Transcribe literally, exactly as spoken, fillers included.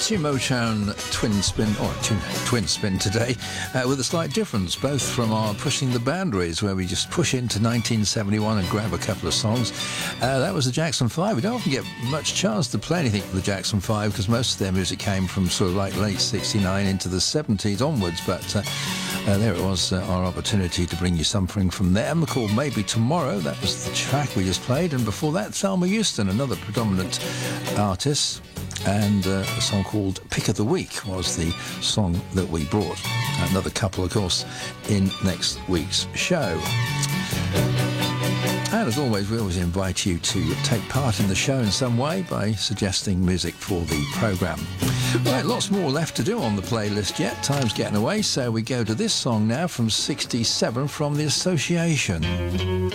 Two Motown twin spin, or two, twin spin today, uh, with a slight difference, both from our Pushing the Boundaries, where we just push into nineteen seventy-one and grab a couple of songs. Uh, that was the Jackson five. We don't often get much chance to play anything from the Jackson five, because most of their music came from sort of like late sixty-nine into the seventies onwards, but uh, uh, there it was, uh, our opportunity to bring you something from them called Maybe Tomorrow. That was the track we just played, and before that, Thelma Houston, another predominant artist, and uh, a song called Pick of the Week was the song that we brought. Another couple, of course, in next week's show. And as always, we always invite you to take part in the show in some way by suggesting music for the programme. Right, lots more left to do on the playlist yet. Time's getting away, so we go to this song now from sixty-seven from The Association.